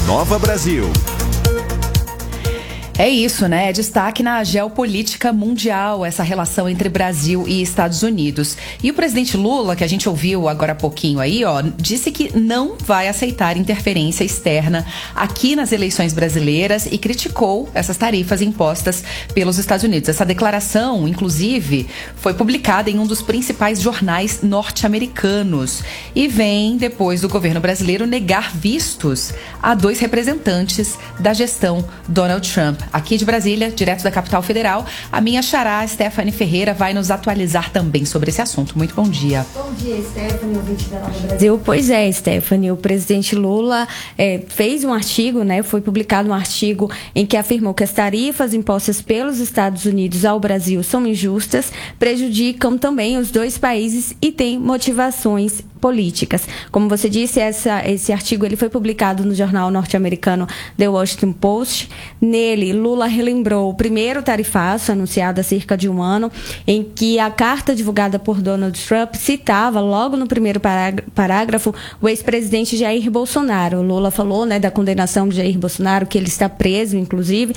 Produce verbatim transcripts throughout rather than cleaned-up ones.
Nova Brasil. É isso, né? É destaque na geopolítica mundial, essa relação entre Brasil e Estados Unidos. E o presidente Lula, que a gente ouviu agora há pouquinho aí, ó, disse que não vai aceitar interferência externa aqui nas eleições brasileiras e criticou essas tarifas impostas pelos Estados Unidos. Essa declaração, inclusive, foi publicada em um dos principais jornais norte-americanos e vem depois do governo brasileiro negar vistos a dois representantes da gestão Donald Trump. Aqui de Brasília, direto da capital federal, a minha xará, Stephanie Ferreira, vai nos atualizar também sobre esse assunto. Muito bom dia. Bom dia, Stephanie, ouvinte da Nova Brasil. Pois é, Stephanie, o presidente Lula é, fez um artigo, né, foi publicado um artigo em que afirmou que as tarifas impostas pelos Estados Unidos ao Brasil são injustas, prejudicam também os dois países e têm motivações políticas. Como você disse, essa, esse artigo ele foi publicado no jornal norte-americano The Washington Post. Nele, Lula relembrou o primeiro tarifaço anunciado há cerca de um ano, em que a carta divulgada por Donald Trump citava logo no primeiro parágrafo o ex-presidente Jair Bolsonaro. Lula falou, né, da condenação de Jair Bolsonaro, que ele está preso, inclusive,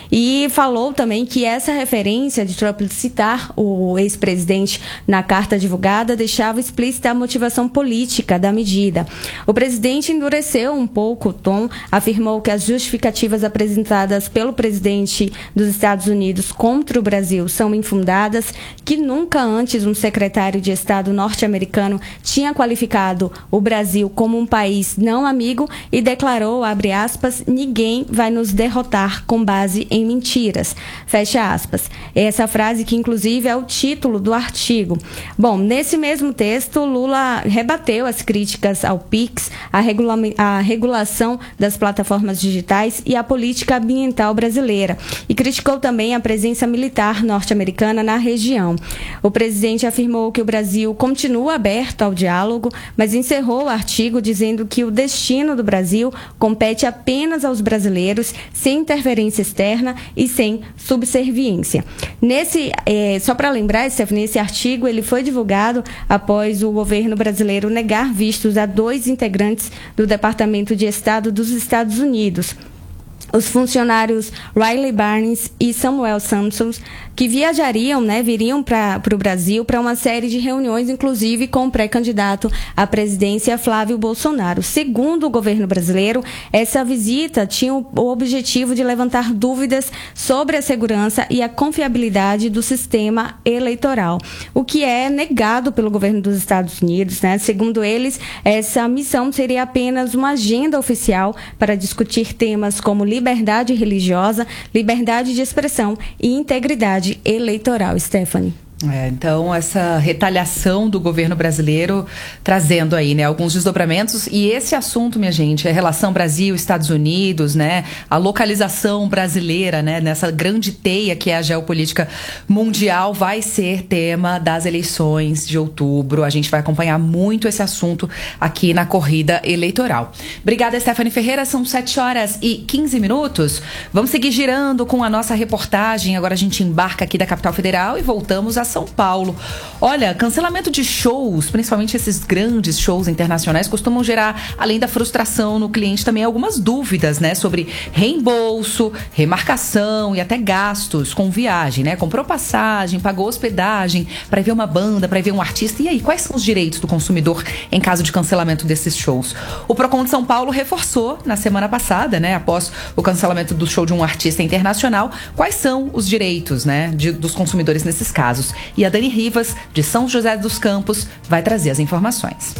e falou também que essa referência de Trump de citar o ex-presidente na carta divulgada deixava explícita a motivação política da medida. O presidente endureceu um pouco o tom, afirmou que as justificativas apresentadas pelo presidente dos Estados Unidos contra o Brasil são infundadas, que nunca antes um secretário de Estado norte-americano tinha qualificado o Brasil como um país não amigo e declarou, abre aspas, ninguém vai nos derrotar com base em mentiras, fecha aspas. Essa frase que inclusive é o título do artigo. Bom, nesse mesmo texto, Lula rebateu as críticas ao Pix, a, regula- a regulação das plataformas digitais e a política ambiental brasileira, e criticou também a presença militar norte-americana na região. O presidente afirmou que o Brasil continua aberto ao diálogo, mas encerrou o artigo dizendo que o destino do Brasil compete apenas aos brasileiros, sem interferência externa e sem subserviência. Nesse, eh, só para lembrar, Stephanie, esse artigo ele foi divulgado após o governo brasileiro negar vistos a dois integrantes do Departamento de Estado dos Estados Unidos. Os funcionários Riley Barnes e Samuel Santos, que viajariam, né, viriam para o Brasil para uma série de reuniões, inclusive com o pré-candidato à presidência Flávio Bolsonaro. Segundo o governo brasileiro, essa visita tinha o objetivo de levantar dúvidas sobre a segurança e a confiabilidade do sistema eleitoral, o que é negado pelo governo dos Estados Unidos, né? Segundo eles, essa missão seria apenas uma agenda oficial para discutir temas como liberdade liberdade religiosa, liberdade de expressão e integridade eleitoral. Stephanie. É, então, essa retaliação do governo brasileiro trazendo aí, né, alguns desdobramentos. E esse assunto, minha gente, é a relação Brasil-Estados Unidos, né, a localização brasileira, né, nessa grande teia que é a geopolítica mundial, vai ser tema das eleições de outubro. A gente vai acompanhar muito esse assunto aqui na corrida eleitoral. Obrigada, Stephanie Ferreira. São sete horas e quinze minutos. Vamos seguir girando com a nossa reportagem. Agora a gente embarca aqui da capital federal e voltamos a São Paulo. Olha, cancelamento de shows, principalmente esses grandes shows internacionais, costumam gerar, além da frustração no cliente, também algumas dúvidas, né, sobre reembolso, remarcação e até gastos com viagem, né? Comprou passagem, pagou hospedagem para ver uma banda, para ver um artista. E aí, quais são os direitos do consumidor em caso de cancelamento desses shows? O Procon de São Paulo reforçou na semana passada, né, após o cancelamento do show de um artista internacional, quais são os direitos, né, de, dos consumidores nesses casos. E a Dani Rivas, de São José dos Campos, vai trazer as informações.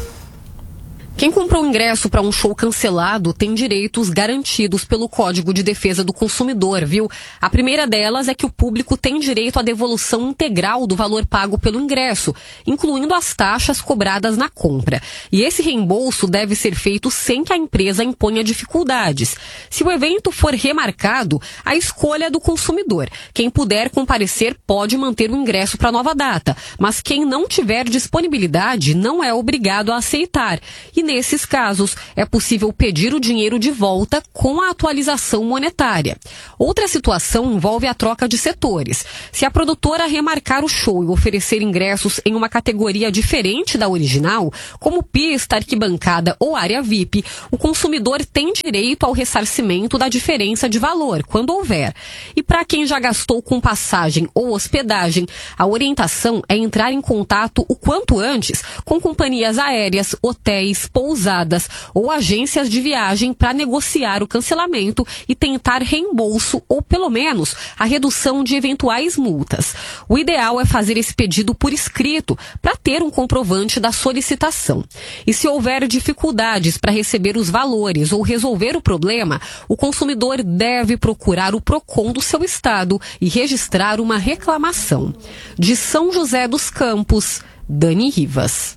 Quem comprou ingresso para um show cancelado tem direitos garantidos pelo Código de Defesa do Consumidor, viu? A primeira delas é que o público tem direito à devolução integral do valor pago pelo ingresso, incluindo as taxas cobradas na compra. E esse reembolso deve ser feito sem que a empresa imponha dificuldades. Se o evento for remarcado, a escolha é do consumidor. Quem puder comparecer pode manter o ingresso para nova data, mas quem não tiver disponibilidade não é obrigado a aceitar. E e nesses casos é possível pedir o dinheiro de volta com a atualização monetária. Outra situação envolve a troca de setores. Se a produtora remarcar o show e oferecer ingressos em uma categoria diferente da original, como pista, arquibancada ou área V I P, o consumidor tem direito ao ressarcimento da diferença de valor, quando houver. E para quem já gastou com passagem ou hospedagem, a orientação é entrar em contato o quanto antes com companhias aéreas, hotéis, pousadas ou agências de viagem para negociar o cancelamento e tentar reembolso ou, pelo menos, a redução de eventuais multas. O ideal é fazer esse pedido por escrito para ter um comprovante da solicitação. E se houver dificuldades para receber os valores ou resolver o problema, o consumidor deve procurar o PROCON do seu estado e registrar uma reclamação. De São José dos Campos, Dani Rivas.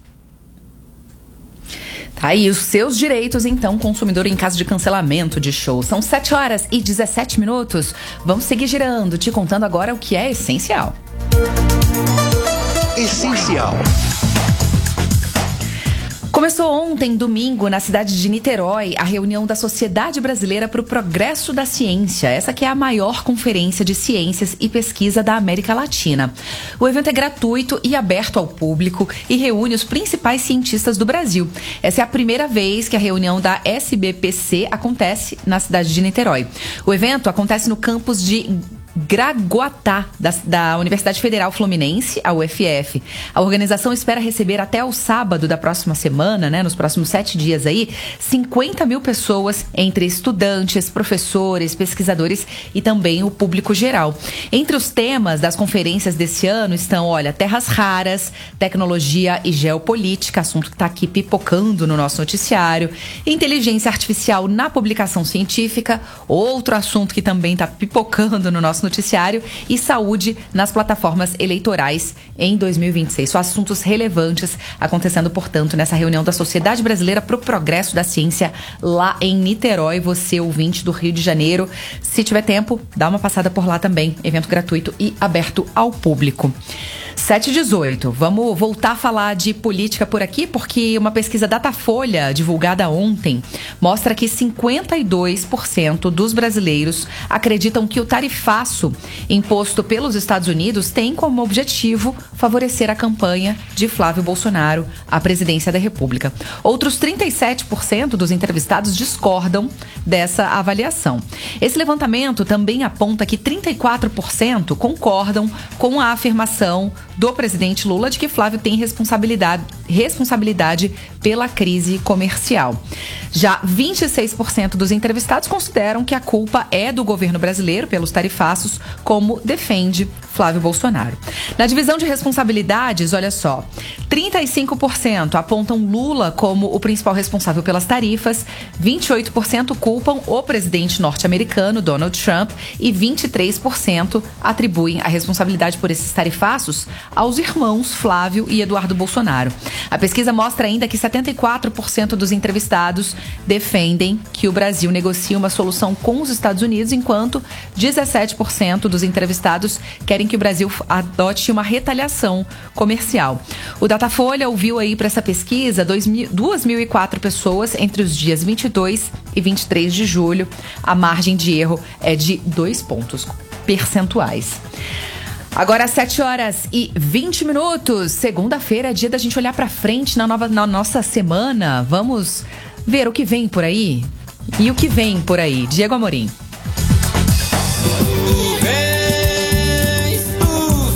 Tá aí os seus direitos, então, consumidor, em caso de cancelamento de show. São sete horas e dezessete minutos. Vamos seguir girando, te contando agora o que é essencial. Essencial. Começou ontem, domingo, na cidade de Niterói, a reunião da Sociedade Brasileira para o Progresso da Ciência. Essa que é a maior conferência de ciências e pesquisa da América Latina. O evento é gratuito e aberto ao público e reúne os principais cientistas do Brasil. Essa é a primeira vez que a reunião da S B P C acontece na cidade de Niterói. O evento acontece no campus de Gragoatá, da, da Universidade Federal Fluminense, a U F F. A organização espera receber até o sábado da próxima semana, né, nos próximos sete dias aí, cinquenta mil pessoas, entre estudantes, professores, pesquisadores e também o público geral. Entre os temas das conferências desse ano estão, olha, terras raras, tecnologia e geopolítica, assunto que está aqui pipocando no nosso noticiário, inteligência artificial na publicação científica, outro assunto que também está pipocando no nosso noticiário, e saúde nas plataformas eleitorais em dois mil e vinte e seis. São assuntos relevantes acontecendo, portanto, nessa reunião da Sociedade Brasileira para o Progresso da Ciência lá em Niterói. Você, ouvinte do Rio de Janeiro, se tiver tempo, dá uma passada por lá também. Evento gratuito e aberto ao público. sete e dezoito. Vamos voltar a falar de política por aqui, porque uma pesquisa Datafolha, divulgada ontem, mostra que cinquenta e dois por cento dos brasileiros acreditam que o tarifaço imposto pelos Estados Unidos tem como objetivo favorecer a campanha de Flávio Bolsonaro à presidência da República. Outros trinta e sete por cento dos entrevistados discordam dessa avaliação. Esse levantamento também aponta que trinta e quatro por cento concordam com a afirmação do presidente Lula de que Flávio tem responsabilidade, responsabilidade pela crise comercial. Já vinte e seis por cento dos entrevistados consideram que a culpa é do governo brasileiro pelos tarifaços, como defende Flávio Bolsonaro. Na divisão de responsabilidades, olha só, trinta e cinco por cento apontam Lula como o principal responsável pelas tarifas, vinte e oito por cento culpam o presidente norte-americano, Donald Trump, e vinte e três por cento atribuem a responsabilidade por esses tarifaços aos irmãos Flávio e Eduardo Bolsonaro. A pesquisa mostra ainda que setenta e quatro por cento dos entrevistados defendem que o Brasil negocie uma solução com os Estados Unidos, enquanto dezessete por cento dos entrevistados querem que o Brasil adote uma retaliação comercial. O Datafolha ouviu aí para essa pesquisa duas mil e quatro pessoas entre os dias vinte e dois e vinte e três de julho. A margem de erro é de dois pontos percentuais. Agora, sete horas e vinte minutos. Segunda-feira é dia da gente olhar pra frente na, nova, na nossa semana. Vamos ver o que vem por aí. E o que vem por aí? Diego Amorim. Tu vens, tu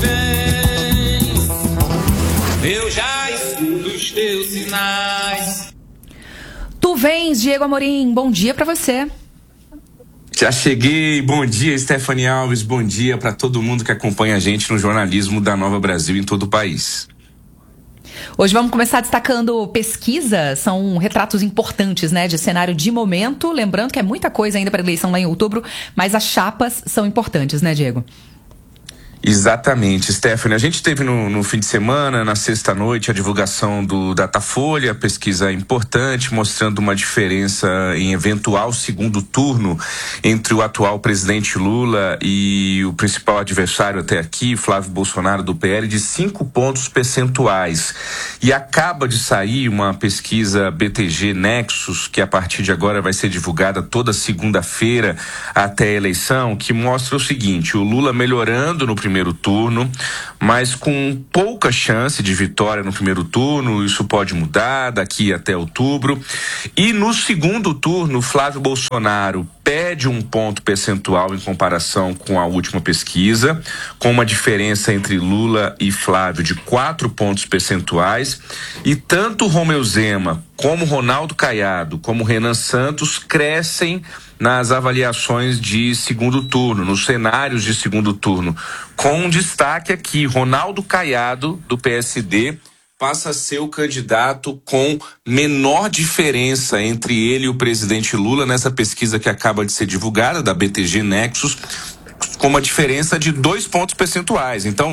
vens, eu já escuto os teus sinais. Tu vens, Diego Amorim. Bom dia pra você. Já cheguei, bom dia, Stephanie Alves, bom dia para todo mundo que acompanha a gente no jornalismo da Nova Brasil em todo o país. Hoje vamos começar destacando pesquisas, são retratos importantes, né, de cenário de momento, lembrando que é muita coisa ainda para a eleição lá em outubro, mas as chapas são importantes, né, Diego? Exatamente, Stephanie. A gente teve no, no fim de semana, na sexta-noite, a divulgação do Datafolha, pesquisa importante, mostrando uma diferença em eventual segundo turno entre o atual presidente Lula e o principal adversário até aqui, Flávio Bolsonaro, do P L, de cinco pontos percentuais. E acaba de sair uma pesquisa B T G Nexus, que a partir de agora vai ser divulgada toda segunda-feira até a eleição, que mostra o seguinte: o Lula melhorando no primeiro primeiro turno, mas com pouca chance de vitória no primeiro turno. Isso pode mudar daqui até outubro. E no segundo turno, Flávio Bolsonaro perde um ponto percentual em comparação com a última pesquisa, com uma diferença entre Lula e Flávio de quatro pontos percentuais, e tanto Romeu Zema como Ronaldo Caiado, como Renan Santos crescem nas avaliações de segundo turno, nos cenários de segundo turno, com um destaque aqui: Ronaldo Caiado, do P S D, passa a ser o candidato com menor diferença entre ele e o presidente Lula nessa pesquisa que acaba de ser divulgada, da B T G Nexus, com uma diferença de dois pontos percentuais. Então,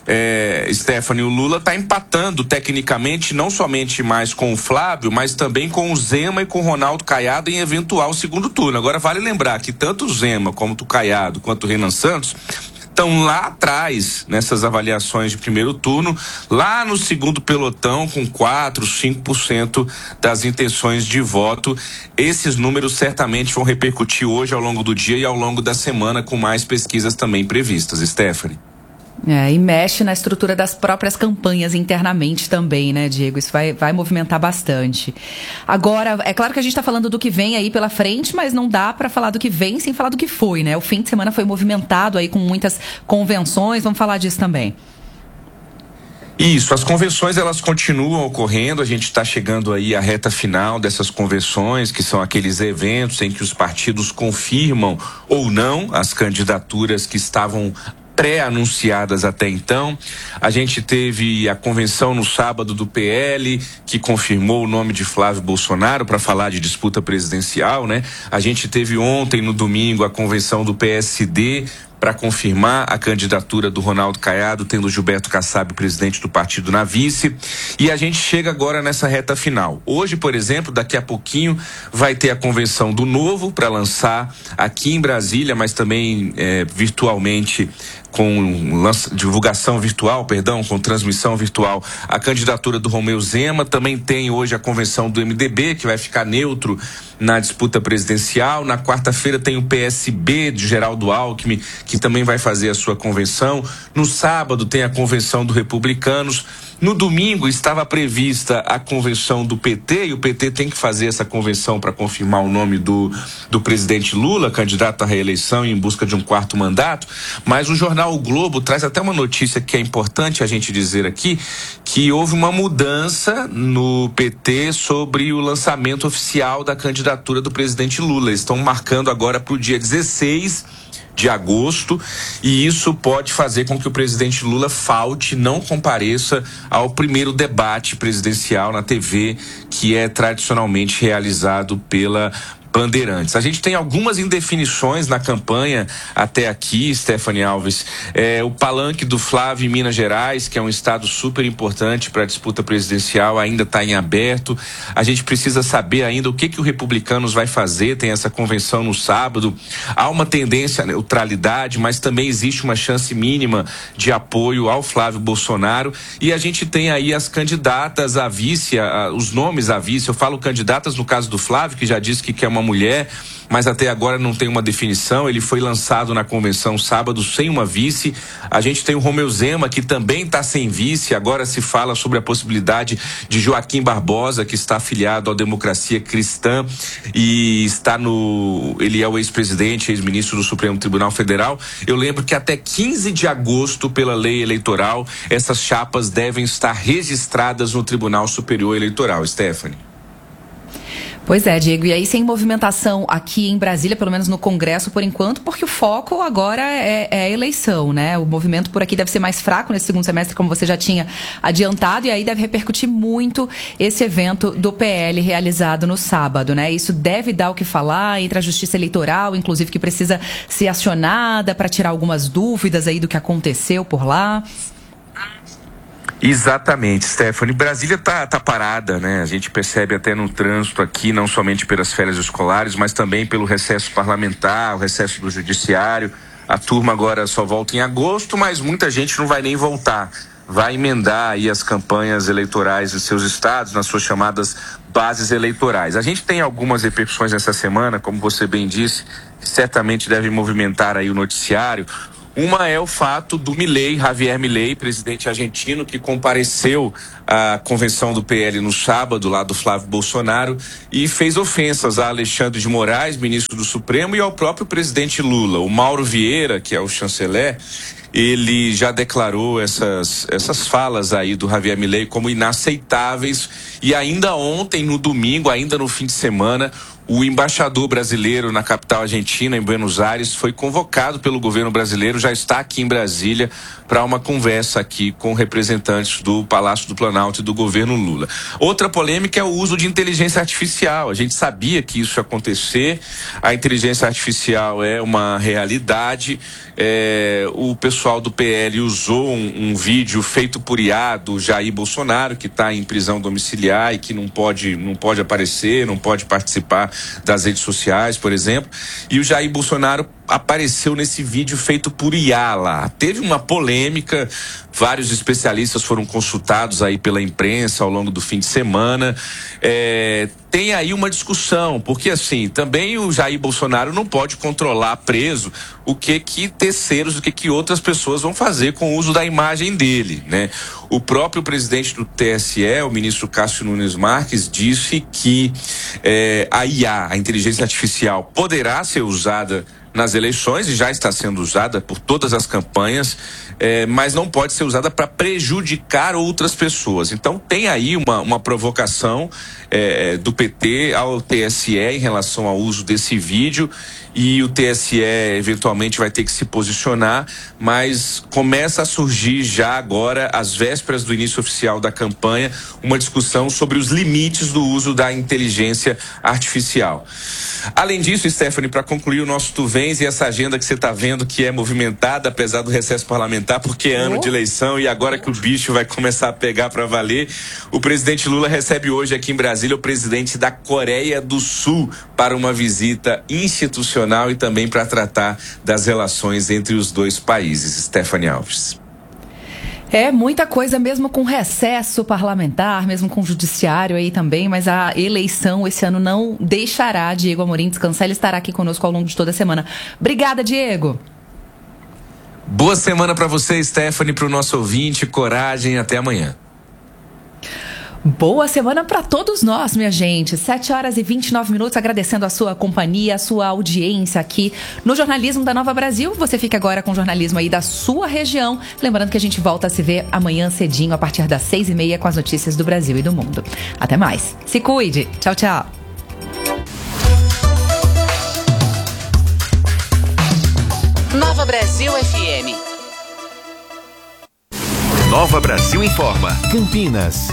É, Stephanie, o Lula está empatando tecnicamente não somente mais com o Flávio, mas também com o Zema e com o Ronaldo Caiado em eventual segundo turno. Agora vale lembrar que tanto o Zema como o Caiado quanto o Renan Santos estão lá atrás nessas avaliações de primeiro turno, lá no segundo pelotão, com quatro, cinco por cento das intenções de voto. Esses números certamente vão repercutir hoje ao longo do dia e ao longo da semana, com mais pesquisas também previstas. Stephanie. É, e mexe na estrutura das próprias campanhas internamente também, né, Diego? Isso vai, vai movimentar bastante. Agora, é claro que a gente está falando do que vem aí pela frente, mas não dá para falar do que vem sem falar do que foi, né? O fim de semana foi movimentado aí com muitas convenções, vamos falar disso também. Isso, as convenções elas continuam ocorrendo. A gente está chegando aí à reta final dessas convenções, que são aqueles eventos em que os partidos confirmam ou não as candidaturas que estavam pré-anunciadas até então. A gente teve a convenção no sábado do P L, que confirmou o nome de Flávio Bolsonaro para falar de disputa presidencial, né? A gente teve ontem, no domingo, a convenção do P S D para confirmar a candidatura do Ronaldo Caiado, tendo Gilberto Kassab, presidente do partido, na vice. E a gente chega agora nessa reta final. Hoje, por exemplo, daqui a pouquinho, vai ter a convenção do Novo para lançar aqui em Brasília, mas também é, virtualmente, com lança, divulgação virtual, perdão, com transmissão virtual, a candidatura do Romeu Zema. Também tem hoje a convenção do M D B, que vai ficar neutro na disputa presidencial. Na quarta-feira tem o P S B de Geraldo Alckmin, que também vai fazer a sua convenção. No sábado tem a convenção do Republicanos. No domingo estava prevista a convenção do P T, e o P T tem que fazer essa convenção para confirmar o nome do, do presidente Lula, candidato à reeleição em busca de um quarto mandato. Mas o jornal O Globo traz até uma notícia que é importante a gente dizer aqui, que houve uma mudança no P T sobre o lançamento oficial da candidatura do presidente Lula. Eles estão marcando agora para o dia dezesseis de agosto, e isso pode fazer com que o presidente Lula falte, não compareça ao primeiro debate presidencial na T V, que é tradicionalmente realizado pela Bandeirantes. A gente tem algumas indefinições na campanha até aqui, Stephanie Alves. É, o palanque do Flávio em Minas Gerais, que é um estado super importante para a disputa presidencial, ainda está em aberto. A gente precisa saber ainda o que, que o Republicanos vai fazer. Tem essa convenção no sábado. Há uma tendência à neutralidade, mas também existe uma chance mínima de apoio ao Flávio Bolsonaro. E a gente tem aí as candidatas à vice, a, os nomes à vice. Eu falo candidatas no caso do Flávio, que já disse que quer uma mulher, mas até agora não tem uma definição. Ele foi lançado na convenção sábado sem uma vice. A gente tem o Romeu Zema, que também está sem vice. Agora se fala sobre a possibilidade de Joaquim Barbosa, que está afiliado à Democracia Cristã e está no... ele é o ex-presidente, ex-ministro do Supremo Tribunal Federal. Eu lembro que até quinze de agosto, pela lei eleitoral, essas chapas devem estar registradas no Tribunal Superior Eleitoral. Stephanie. Pois é, Diego, e aí sem movimentação aqui em Brasília, pelo menos no Congresso por enquanto, porque o foco agora é, é a eleição, né? O movimento por aqui deve ser mais fraco nesse segundo semestre, como você já tinha adiantado, e aí deve repercutir muito esse evento do P L realizado no sábado, né? Isso deve dar o que falar entre a Justiça Eleitoral, inclusive que precisa ser acionada para tirar algumas dúvidas aí do que aconteceu por lá. Exatamente, Stephanie. Brasília tá, tá parada, né? A gente percebe até no trânsito aqui, não somente pelas férias escolares, mas também pelo recesso parlamentar, o recesso do judiciário. A turma agora só volta em agosto, mas muita gente não vai nem voltar. Vai emendar aí as campanhas eleitorais dos seus estados, nas suas chamadas bases eleitorais. A gente tem algumas repercussões nessa semana, como você bem disse, que certamente devem movimentar aí o noticiário. Uma é o fato do Milei, Javier Milei, presidente argentino, que compareceu à convenção do P L no sábado, lá do Flávio Bolsonaro, e fez ofensas a Alexandre de Moraes, ministro do Supremo, e ao próprio presidente Lula. O Mauro Vieira, que é o chanceler, ele já declarou essas, essas falas aí do Javier Milei como inaceitáveis, e ainda ontem, no domingo, ainda no fim de semana, o embaixador brasileiro na capital argentina, em Buenos Aires, foi convocado pelo governo brasileiro, já está aqui em Brasília para uma conversa aqui com representantes do Palácio do Planalto e do governo Lula. Outra polêmica é o uso de inteligência artificial. A gente sabia que isso ia acontecer, a inteligência artificial é uma realidade. É, o pessoal do P L usou um, um vídeo feito por I A do Jair Bolsonaro, que está em prisão domiciliar e que não pode, não pode aparecer, não pode participar das redes sociais, por exemplo, e o Jair Bolsonaro apareceu nesse vídeo feito por I A lá. Teve uma polêmica, vários especialistas foram consultados aí pela imprensa ao longo do fim de semana. É, tem aí uma discussão, porque assim, também o Jair Bolsonaro não pode controlar preso o que que terceiros, o que que outras pessoas vão fazer com o uso da imagem dele, né? O próprio presidente do T S E, o ministro Cássio Nunes Marques, disse que é, a I A, a inteligência artificial, poderá ser usada nas eleições e já está sendo usada por todas as campanhas, é, mas não pode ser usada para prejudicar outras pessoas. Então tem aí uma, uma provocação é, do P T ao T S E em relação ao uso desse vídeo, e o T S E eventualmente vai ter que se posicionar, mas começa a surgir já agora, às vésperas do início oficial da campanha, uma discussão sobre os limites do uso da inteligência artificial. Além disso, Stephanie, para concluir o nosso Tu Vens e essa agenda que você está vendo que é movimentada, apesar do recesso parlamentar, porque é ano de eleição e agora que o bicho vai começar a pegar para valer, o presidente Lula recebe hoje aqui em Brasília o presidente da Coreia do Sul para uma visita institucional e também para tratar das relações entre os dois países. Stephanie Alves. É muita coisa, mesmo com recesso parlamentar, mesmo com o judiciário aí também, mas a eleição esse ano não deixará Diego Amorim descansar. Ele estará aqui conosco ao longo de toda a semana. Obrigada, Diego. Boa semana para você, Stephanie, para o nosso ouvinte. Coragem, até amanhã. Boa semana para todos nós, minha gente. sete horas e vinte e nove minutos, agradecendo a sua companhia, a sua audiência aqui no Jornalismo da Nova Brasil. Você fica agora com o jornalismo aí da sua região. Lembrando que a gente volta a se ver amanhã cedinho, a partir das seis e meia, com as notícias do Brasil e do mundo. Até mais. Se cuide. Tchau, tchau. Nova Brasil F M. Nova Brasil informa. Campinas.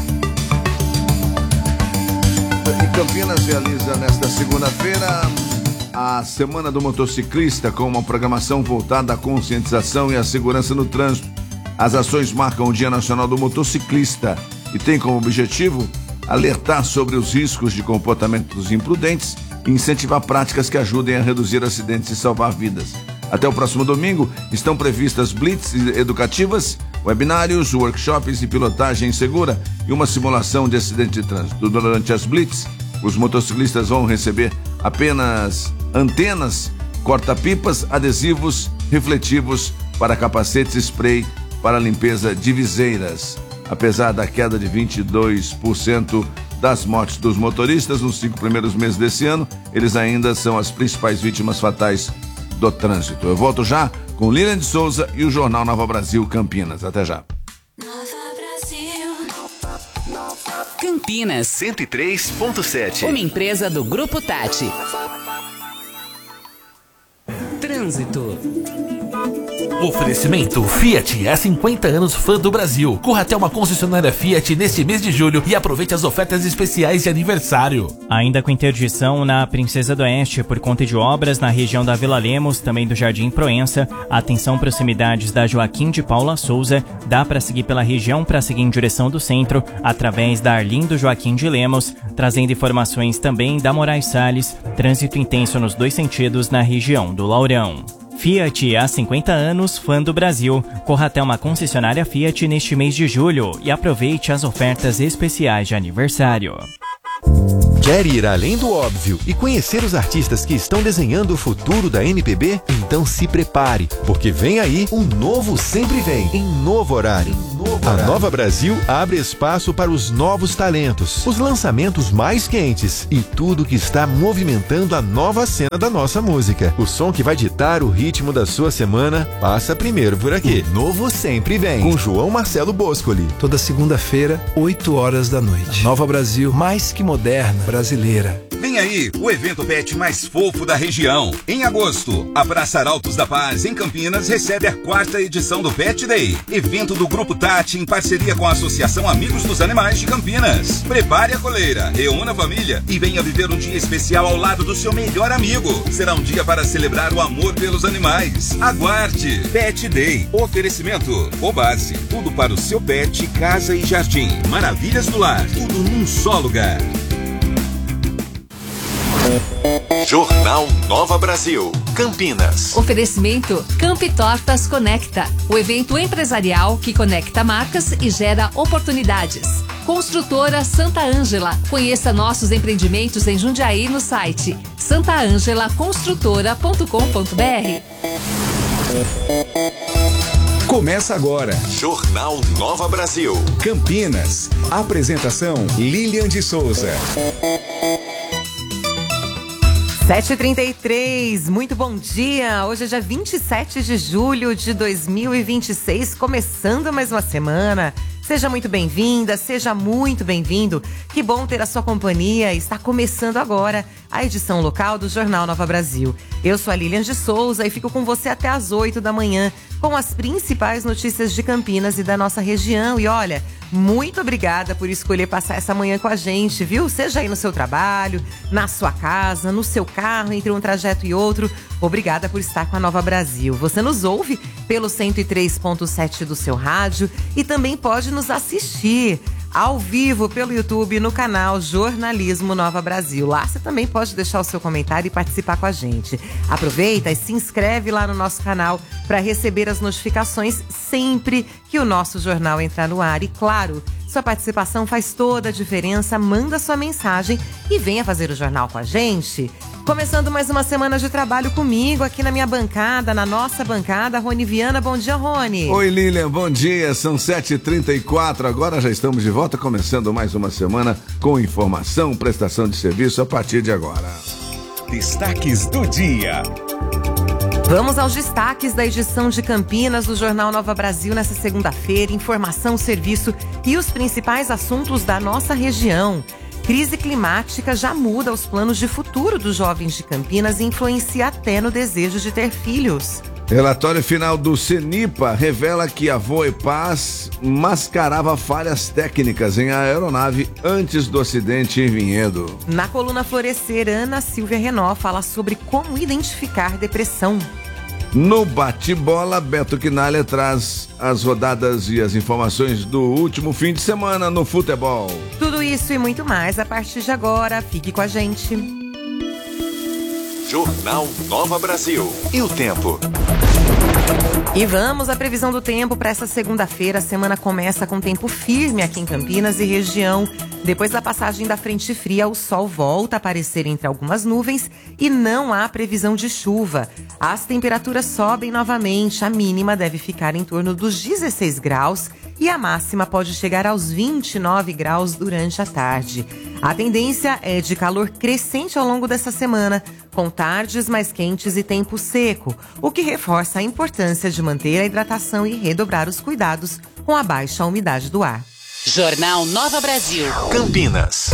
E Campinas realiza nesta segunda-feira a Semana do Motociclista, com uma programação voltada à conscientização e à segurança no trânsito. As ações marcam o Dia Nacional do Motociclista e tem como objetivo alertar sobre os riscos de comportamentos imprudentes e incentivar práticas que ajudem a reduzir acidentes e salvar vidas. Até o próximo domingo estão previstas blitz educativas, webinários, workshops e pilotagem segura e uma simulação de acidente de trânsito. Durante as blitz, os motociclistas vão receber apenas antenas, corta-pipas, adesivos, refletivos para capacetes e spray para limpeza de viseiras. Apesar da queda de vinte e dois por cento das mortes dos motoristas nos cinco primeiros meses desse ano, eles ainda são as principais vítimas fatais do trânsito. Eu volto já com Lilian de Souza e o Jornal Nova Brasil Campinas. Até já. Nova Brasil. Campinas. Campinas. cento e três ponto sete. Uma empresa do Grupo Tati. Trânsito. Oferecimento Fiat, há cinquenta anos fã do Brasil. Corra até uma concessionária Fiat neste mês de julho e aproveite as ofertas especiais de aniversário. Ainda com interdição na Princesa do Oeste por conta de obras na região da Vila Lemos, também do Jardim Proença. Atenção, proximidades da Joaquim de Paula Souza. Dá para seguir pela região para seguir em direção do centro, através da Arlindo Joaquim de Lemos, trazendo informações também da Moraes Salles. Trânsito intenso nos dois sentidos na região do Laurão. Fiat, há cinquenta anos, fã do Brasil. Corra até uma concessionária Fiat neste mês de julho e aproveite as ofertas especiais de aniversário. Quer ir além do óbvio e conhecer os artistas que estão desenhando o futuro da N P B? Então se prepare, porque vem aí um novo Sempre Vem, em novo horário. A Nova Brasil abre espaço para os novos talentos, os lançamentos mais quentes e tudo que está movimentando a nova cena da nossa música. O som que vai ditar o ritmo da sua semana passa primeiro por aqui. O novo Sempre Vem, com João Marcelo Boscoli. Toda segunda-feira, oito horas da noite. Nova Brasil, mais que moderna, brasileira. Vem aí o evento pet mais fofo da região. Em agosto, a Praça Arautos da Paz, em Campinas, recebe a quarta edição do Pet Day. Evento do Grupo Tati em parceria com a Associação Amigos dos Animais de Campinas. Prepare a coleira, reúna a família e venha viver um dia especial ao lado do seu melhor amigo. Será um dia para celebrar o amor pelos animais. Aguarde! Pet Day. Oferecimento. Obase. Tudo para o seu pet, casa e jardim. Maravilhas do lar. Tudo num só lugar. Jornal Nova Brasil, Campinas. Oferecimento Campi Tortas Conecta, o evento empresarial que conecta marcas e gera oportunidades. Construtora Santa Ângela. Conheça nossos empreendimentos em Jundiaí no site santa ângela construtora ponto com ponto br. Começa agora. Jornal Nova Brasil, Campinas. Apresentação Lilian de Souza. sete e trinta e três, muito bom dia. Hoje é dia vinte e sete de julho de dois mil e vinte e seis, começando mais uma semana. Seja muito bem-vinda, seja muito bem-vindo. Que bom ter a sua companhia. Está começando agora a edição local do Jornal Nova Brasil. Eu sou a Lilian de Souza e fico com você até às oito da manhã com as principais notícias de Campinas e da nossa região. E olha, muito obrigada por escolher passar essa manhã com a gente, viu? Seja aí no seu trabalho, na sua casa, no seu carro, entre um trajeto e outro. Obrigada por estar com a Nova Brasil. Você nos ouve pelo cento e três ponto sete do seu rádio e também pode nos assistir ao vivo pelo YouTube no canal Jornalismo Nova Brasil. Lá você também pode deixar o seu comentário e participar com a gente. Aproveita e se inscreve lá no nosso canal para receber as notificações sempre que o nosso jornal entrar no ar. E claro, sua participação faz toda a diferença. Manda sua mensagem e venha fazer o jornal com a gente. Começando mais uma semana de trabalho comigo aqui na minha bancada, na nossa bancada, Rony Viana. Bom dia, Rony. Oi, Lilian, bom dia. São sete e trinta e quatro, agora já estamos de volta, começando mais uma semana com informação, prestação de serviço a partir de agora. Destaques do dia. Vamos aos destaques da edição de Campinas do Jornal Nova Brasil nessa segunda-feira. Informação, serviço e os principais assuntos da nossa região. Crise climática já muda os planos de futuro dos jovens de Campinas e influencia até no desejo de ter filhos. Relatório final do CENIPA revela que a Voepaz mascarava falhas técnicas em aeronave antes do acidente em Vinhedo. Na coluna Florescer, Ana Silvia Renó fala sobre como identificar depressão. No bate-bola, Beto Quinalha traz as rodadas e as informações do último fim de semana no futebol. Tudo isso e muito mais a partir de agora. Fique com a gente. Jornal Nova Brasil. E o tempo? E vamos à previsão do tempo para essa segunda-feira. A semana começa com tempo firme aqui em Campinas e região. Depois da passagem da frente fria, o sol volta a aparecer entre algumas nuvens e não há previsão de chuva. As temperaturas sobem novamente. A mínima deve ficar em torno dos dezesseis graus e a máxima pode chegar aos vinte e nove graus durante a tarde. A tendência é de calor crescente ao longo dessa semana, com tardes mais quentes e tempo seco, o que reforça a importância de manter a hidratação e redobrar os cuidados com a baixa umidade do ar. Jornal Nova Brasil. Campinas.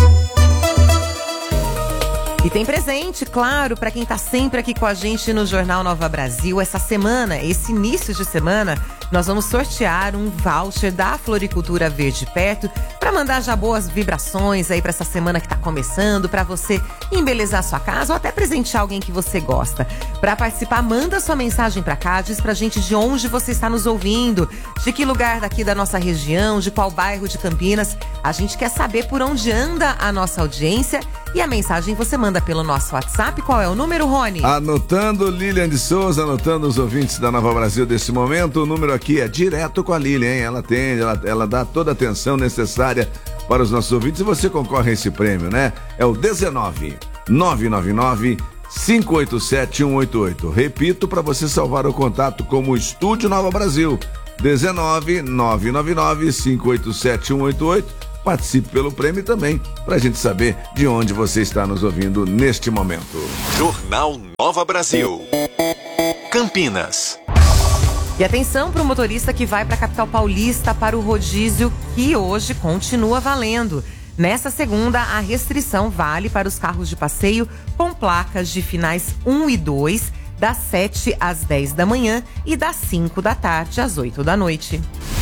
E tem presente, claro, para quem está sempre aqui com a gente no Jornal Nova Brasil. Essa semana, esse início de semana, nós vamos sortear um voucher da Floricultura Verde Perto para mandar já boas vibrações aí para essa semana que está começando, para você embelezar sua casa ou até presentear alguém que você gosta. Para participar, manda sua mensagem para cá, diz pra gente de onde você está nos ouvindo, de que lugar daqui da nossa região, de qual bairro de Campinas. A gente quer saber por onde anda a nossa audiência e a mensagem você manda pelo nosso WhatsApp. Qual é o número, Rony? Anotando, Lilian de Souza, anotando os ouvintes da Nova Brasil desse momento. O número aqui é direto com a Lilian, hein? Ela atende, ela, ela dá toda a atenção necessária para os nossos ouvintes e você concorre a esse prêmio, né? É o dezenove, nove nove nove, cinco oito sete, um oito oito. Repito para você salvar o contato como Estúdio Nova Brasil. dezenove, nove nove nove, cinco oito sete, um oito oito. Participe pelo prêmio também, pra gente saber de onde você está nos ouvindo neste momento. Jornal Nova Brasil. Campinas. E atenção para o motorista que vai para a capital paulista para o rodízio, que hoje continua valendo. Nessa segunda, a restrição vale para os carros de passeio com placas de finais um e dois, das sete às dez da manhã e das cinco da tarde às oito da noite.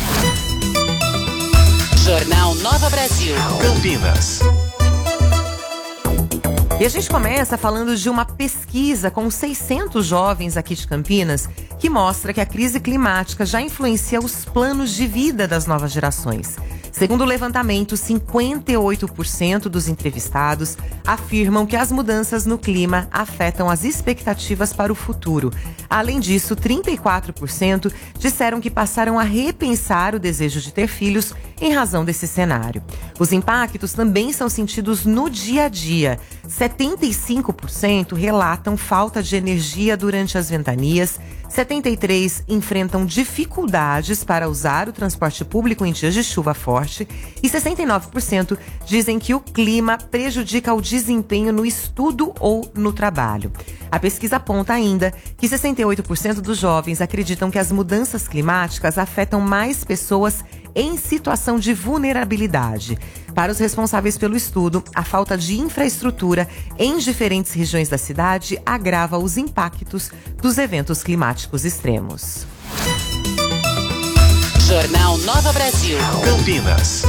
Jornal Nova Brasil. Campinas. E a gente começa falando de uma pesquisa com seiscentos jovens aqui de Campinas que mostra que a crise climática já influencia os planos de vida das novas gerações. Segundo o levantamento, cinquenta e oito por cento dos entrevistados afirmam que as mudanças no clima afetam as expectativas para o futuro. Além disso, trinta e quatro por cento disseram que passaram a repensar o desejo de ter filhos em razão desse cenário. Os impactos também são sentidos no dia a dia. setenta e cinco por cento relatam falta de energia durante as ventanias, setenta e três por cento enfrentam dificuldades para usar o transporte público em dias de chuva forte e sessenta e nove por cento dizem que o clima prejudica o desempenho no estudo ou no trabalho. A pesquisa aponta ainda que sessenta e oito por cento dos jovens acreditam que as mudanças climáticas afetam mais pessoas em situação de vulnerabilidade. Para os responsáveis pelo estudo, a falta de infraestrutura em diferentes regiões da cidade agrava os impactos dos eventos climáticos extremos. Jornal Nova Brasil. Campinas.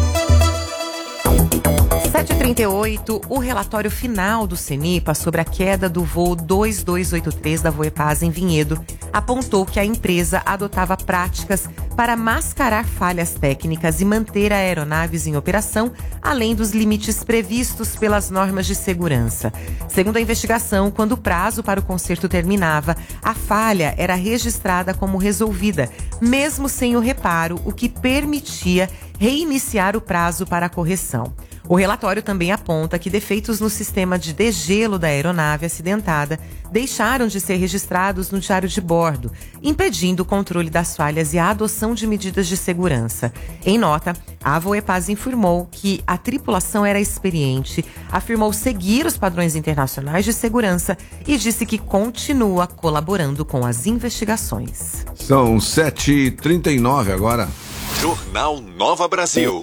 sete e trinta e oito, o relatório final do CENIPA sobre a queda do voo dois dois oito três da Voepaz em Vinhedo apontou que a empresa adotava práticas para mascarar falhas técnicas e manter aeronaves em operação, além dos limites previstos pelas normas de segurança. Segundo a investigação, quando o prazo para o conserto terminava, a falha era registrada como resolvida, mesmo sem o reparo, o que permitia reiniciar o prazo para a correção. O relatório também aponta que defeitos no sistema de degelo da aeronave acidentada deixaram de ser registrados no diário de bordo, impedindo o controle das falhas e a adoção de medidas de segurança. Em nota, a Voepaz informou que a tripulação era experiente, afirmou seguir os padrões internacionais de segurança e disse que continua colaborando com as investigações. São sete e trinta e nove agora. Jornal Nova Brasil.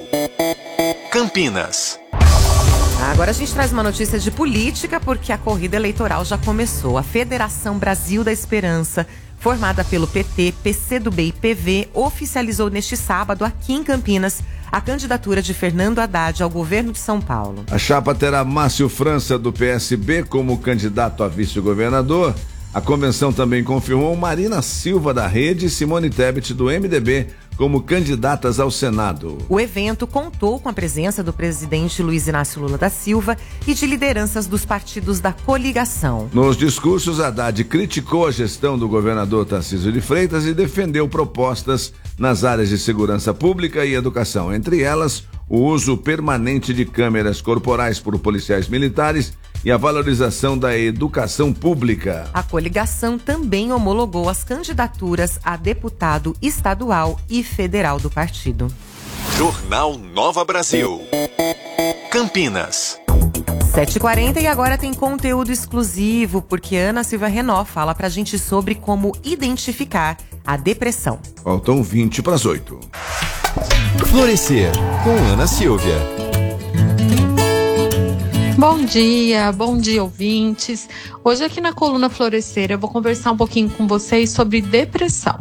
Campinas. Agora a gente traz uma notícia de política porque a corrida eleitoral já começou. A Federação Brasil da Esperança, formada pelo P T, P C do B e P V, oficializou neste sábado aqui em Campinas a candidatura de Fernando Haddad ao governo de São Paulo. A chapa terá Márcio França do P S B como candidato a vice-governador. A convenção também confirmou Marina Silva da Rede e Simone Tebet do M D B como candidatas ao Senado. O evento contou com a presença do presidente Luiz Inácio Lula da Silva e de lideranças dos partidos da coligação. Nos discursos, Haddad criticou a gestão do governador Tarcísio de Freitas e defendeu propostas nas áreas de segurança pública e educação, entre elas o uso permanente de câmeras corporais por policiais militares e a valorização da educação pública. A coligação também homologou as candidaturas a deputado estadual e federal do partido. Jornal Nova Brasil. Campinas. sete e quarenta e agora tem conteúdo exclusivo, porque Ana Silva Renó fala pra gente sobre como identificar a depressão. Faltam vinte para as oito. Florescer, com Ana Silvia. Bom dia, bom dia, ouvintes. Hoje aqui na coluna Florescer eu vou conversar um pouquinho com vocês sobre depressão.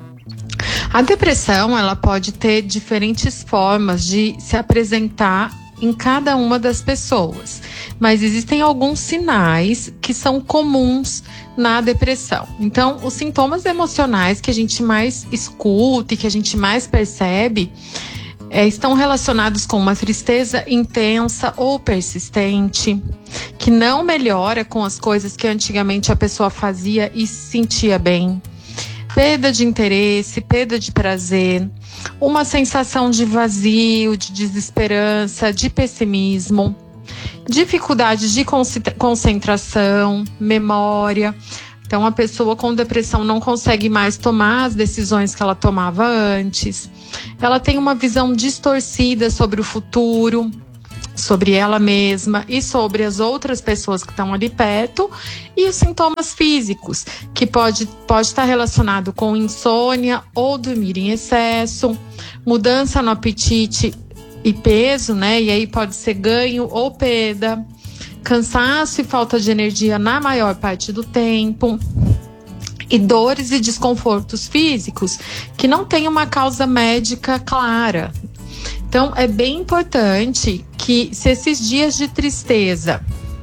A depressão, ela pode ter diferentes formas de se apresentar em cada uma das pessoas, mas existem alguns sinais que são comuns na depressão. Então, os sintomas emocionais que a gente mais escuta e que a gente mais percebe é, estão relacionados com uma tristeza intensa ou persistente, que não melhora com as coisas que antigamente a pessoa fazia e se sentia bem, perda de interesse, perda de prazer, uma sensação de vazio, de desesperança, de pessimismo, dificuldades de concentração, memória. Então, a pessoa com depressão não consegue mais tomar as decisões que ela tomava antes. Ela tem uma visão distorcida sobre o futuro, sobre ela mesma e sobre as outras pessoas que estão ali perto, e os sintomas físicos, que pode, pode estar relacionado com insônia ou dormir em excesso, mudança no apetite e peso, né? E aí pode ser ganho ou perda, cansaço e falta de energia na maior parte do tempo, e dores e desconfortos físicos que não têm uma causa médica clara. Então, é bem importante que, se esses dias de tristeza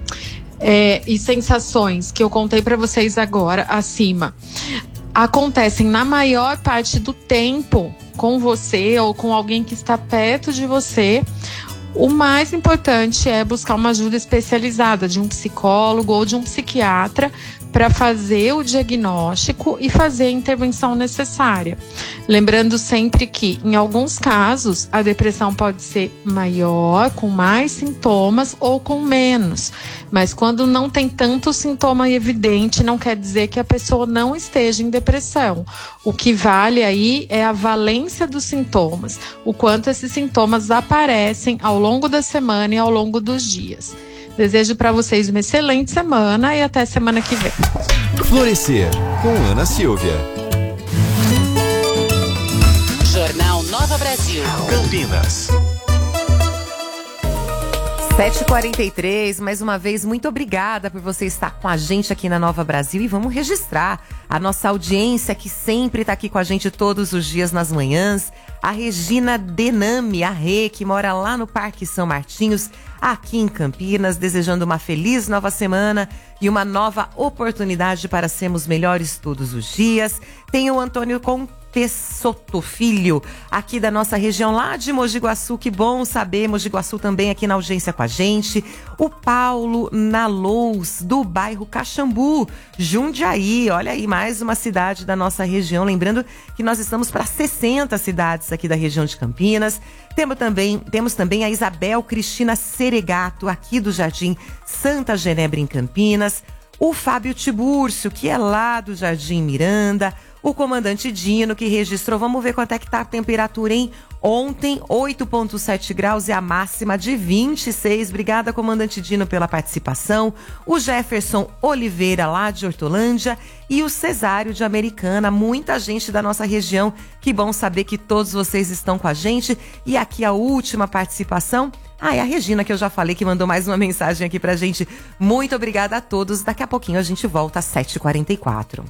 é, e sensações que eu contei para vocês agora, acima, acontecem na maior parte do tempo com você ou com alguém que está perto de você, o mais importante é buscar uma ajuda especializada de um psicólogo ou de um psiquiatra para fazer o diagnóstico e fazer a intervenção necessária. Lembrando sempre que, em alguns casos, a depressão pode ser maior, com mais sintomas ou com menos. Mas quando não tem tanto sintoma evidente, não quer dizer que a pessoa não esteja em depressão. O que vale aí é a valência dos sintomas, o quanto esses sintomas aparecem ao longo da semana e ao longo dos dias. Desejo para vocês uma excelente semana e até semana que vem. Florescer, com Ana Silvia. Jornal Nova Brasil. Campinas. sete e quarenta e três, mais uma vez, muito obrigada por você estar com a gente aqui na Nova Brasil, e vamos registrar a nossa audiência que sempre está aqui com a gente todos os dias nas manhãs. A Regina Denami, a Rê, que mora lá no Parque São Martinhos, aqui em Campinas, desejando uma feliz nova semana e uma nova oportunidade para sermos melhores todos os dias. Tem o Antônio Contessoto Filho, aqui da nossa região, lá de Mogi Guaçu. Que bom saber, Mogi Guaçu também aqui na audiência com a gente. O Paulo Nalous, do bairro Caxambu, Jundiaí. Olha aí, mais uma cidade da nossa região. Lembrando que nós estamos para sessenta cidades aqui da região de Campinas. Temos também, temos também a Isabel Cristina Seregato, aqui do Jardim Santa Genebra, em Campinas. O Fábio Tibúrcio, que é lá do Jardim Miranda. O comandante Dino, que registrou, vamos ver quanto é que tá a temperatura, hein? Ontem, oito vírgula sete graus e a máxima de vinte e seis. Obrigada, comandante Dino, pela participação. O Jefferson Oliveira, lá de Hortolândia. E o Cesário de Americana. Muita gente da nossa região. Que bom saber que todos vocês estão com a gente. E aqui a última participação. Ah, é a Regina, que eu já falei, que mandou mais uma mensagem aqui pra gente. Muito obrigada a todos. Daqui a pouquinho a gente volta às sete e quarenta e quatro.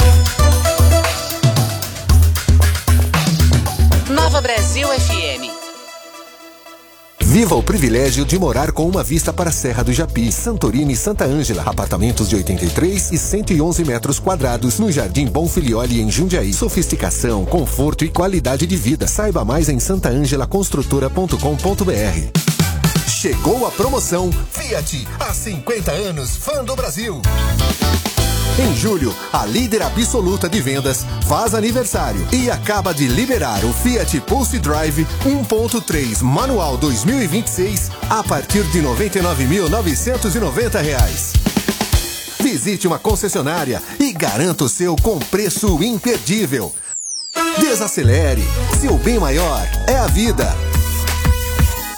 Nova Brasil F M. Viva o privilégio de morar com uma vista para a Serra do Japi, Santorini e Santa Ângela. Apartamentos de oitenta e três e cento e onze metros quadrados no Jardim Bonfilioli, em Jundiaí. Sofisticação, conforto e qualidade de vida. Saiba mais em santa ângela construtora ponto com ponto b r. Chegou a promoção Fiat, há cinquenta anos, fã do Brasil. Em julho, a líder absoluta de vendas faz aniversário e acaba de liberar o Fiat Pulse Drive um ponto três manual dois mil e vinte e seis a partir de noventa e nove mil novecentos e noventa reais. Visite uma concessionária e garanta o seu com preço imperdível. Desacelere, seu bem maior é a vida.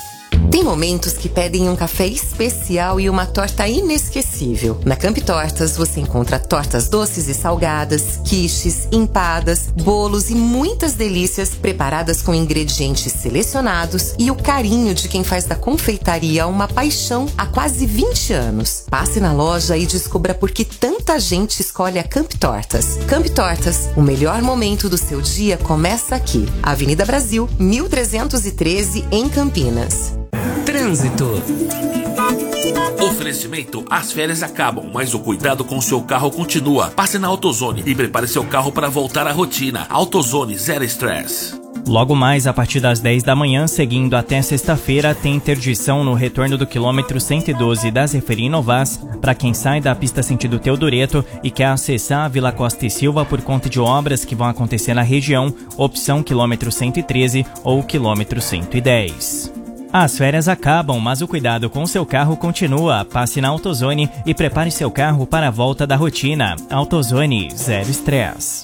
Tem momentos que pedem um café especial e uma torta inesquecível. Na Camp Tortas você encontra tortas doces e salgadas, quiches, empadas, bolos e muitas delícias preparadas com ingredientes selecionados e o carinho de quem faz da confeitaria uma paixão há quase vinte anos. Passe na loja e descubra por que tanta gente escolhe a Camp Tortas. Camp Tortas, o melhor momento do seu dia começa aqui. Avenida Brasil, mil trezentos e treze, em Campinas. Trânsito. Oferecimento: as férias acabam, mas o cuidado com o seu carro continua. Passe na AutoZone e prepare seu carro para voltar à rotina. AutoZone, zero estresse. Logo mais, a partir das dez da manhã, seguindo até sexta-feira, tem interdição no retorno do quilômetro cento e doze da Zeferino Vaz para quem sai da pista sentido Teodoreto e quer acessar a Vila Costa e Silva por conta de obras que vão acontecer na região, opção quilômetro cento e treze ou quilômetro cento e dez. As férias acabam, mas o cuidado com seu carro continua. Passe na AutoZone e prepare seu carro para a volta da rotina. AutoZone, zero estresse.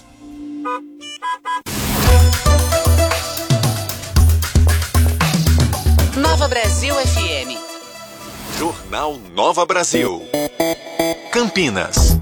Nova Brasil F M. Jornal Nova Brasil. Campinas.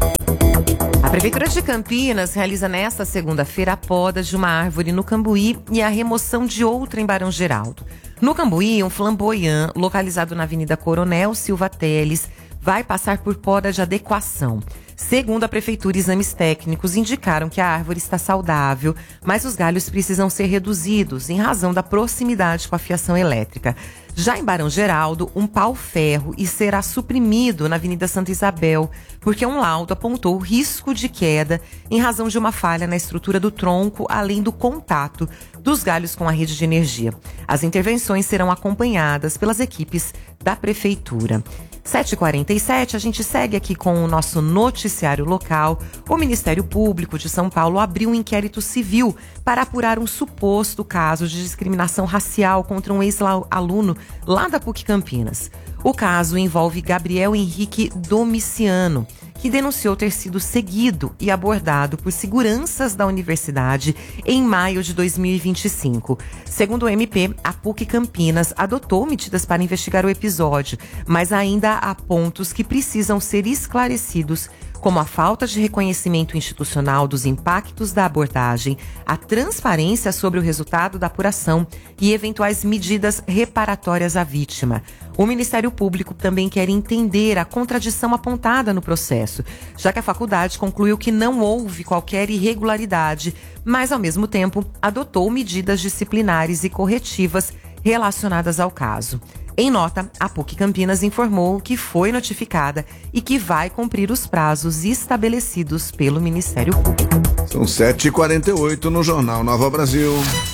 A Prefeitura de Campinas realiza nesta segunda-feira a poda de uma árvore no Cambuí e a remoção de outra em Barão Geraldo. No Cambuí, um flamboyant localizado na Avenida Coronel Silva Teles vai passar por poda de adequação. Segundo a Prefeitura, exames técnicos indicaram que a árvore está saudável, mas os galhos precisam ser reduzidos em razão da proximidade com a fiação elétrica. Já em Barão Geraldo, um pau-ferro e será suprimido na Avenida Santa Isabel, porque um laudo apontou risco de queda em razão de uma falha na estrutura do tronco, além do contato dos galhos com a rede de energia. As intervenções serão acompanhadas pelas equipes da Prefeitura. sete e quarenta e sete, a gente segue aqui com o nosso noticiário local. O Ministério Público de São Paulo abriu um inquérito civil para apurar um suposto caso de discriminação racial contra um ex-aluno lá da PUC Campinas. O caso envolve Gabriel Henrique Domiciano, que denunciou ter sido seguido e abordado por seguranças da universidade em maio de dois mil e vinte e cinco. Segundo o M P, a PUC Campinas adotou medidas para investigar o episódio, mas ainda há pontos que precisam ser esclarecidos, como a falta de reconhecimento institucional dos impactos da abordagem, a transparência sobre o resultado da apuração e eventuais medidas reparatórias à vítima. O Ministério Público também quer entender a contradição apontada no processo, já que a faculdade concluiu que não houve qualquer irregularidade, mas, ao mesmo tempo, adotou medidas disciplinares e corretivas relacionadas ao caso. Em nota, a PUC Campinas informou que foi notificada e que vai cumprir os prazos estabelecidos pelo Ministério Público. São sete e quarenta e oito no Jornal Nova Brasil.